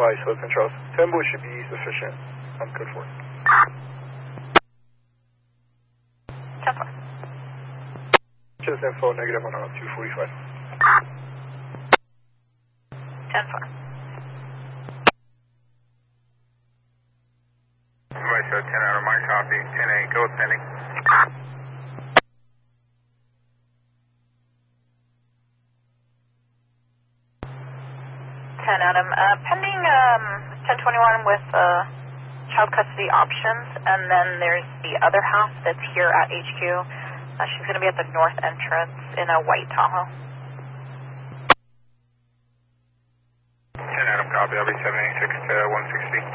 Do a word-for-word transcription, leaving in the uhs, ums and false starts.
July, so Saint Charles. Tembo should be sufficient. I'm good for it. ten four. Just info, negative on uh, two forty-five. ten four. Right, so ten out of my copy, ten eight, go pending. ten Adam, uh, pending um, ten twenty-one with uh, child custody options, and then there's the other half that's here at H Q. Uh, she's going to be at the north entrance in a white Tahoe. ten Adam, copy, I'll be seven eighty-six to one sixty.